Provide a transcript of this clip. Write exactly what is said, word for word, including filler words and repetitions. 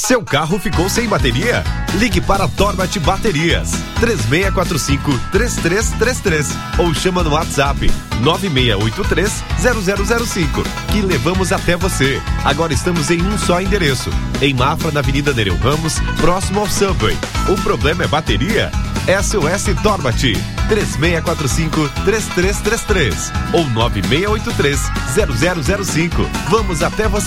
Seu carro ficou sem bateria? Ligue para a Torbat Baterias, três seis quatro cinco, três três três três ou chama no WhatsApp nove seis oito três, zero zero zero cinco, que levamos até você. Agora estamos em um só endereço, em Mafra, na Avenida Nereu Ramos, próximo ao Subway. O problema é bateria? S O S Torbat, três seis quatro cinco, três três três três ou nove seis oito três, zero zero zero cinco. Vamos até você.